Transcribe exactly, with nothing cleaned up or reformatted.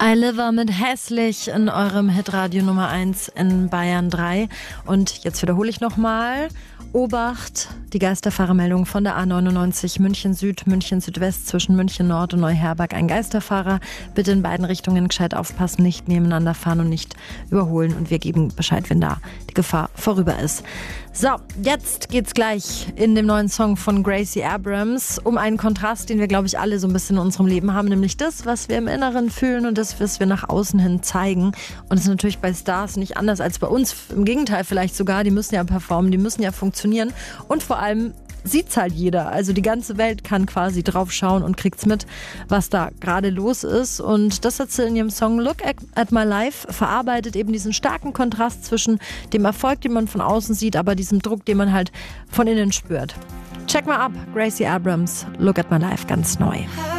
iLiver mit Hässlich in eurem Hitradio Nummer eins in Bayern drei. Und jetzt wiederhole ich nochmal. Obacht, die Geisterfahrermeldung von der A neunundneunzig München Süd, München Südwest zwischen München Nord und Neuherberg. Ein Geisterfahrer. Bitte in beiden Richtungen gescheit aufpassen, nicht nebeneinander fahren und nicht überholen. Und wir geben Bescheid, wenn da die Gefahr vorüber ist. So, jetzt geht's gleich in dem neuen Song von Gracie Abrams um einen Kontrast, den wir, glaube ich, alle so ein bisschen in unserem Leben haben. Nämlich das, was wir im Inneren fühlen und das, was wir nach außen hin zeigen. Und das ist natürlich bei Stars nicht anders als bei uns. Im Gegenteil vielleicht sogar. Die müssen ja performen, die müssen ja funktionieren. Und vor allem sieht's halt jeder. Also die ganze Welt kann quasi drauf schauen und kriegt's mit, was da gerade los ist. Und das hat sie in ihrem Song Look at, at My Life verarbeitet, eben diesen starken Kontrast zwischen dem Erfolg, den man von außen sieht, aber diesem Druck, den man halt von innen spürt. Check mal ab, Gracie Abrams, Look at My Life, ganz neu.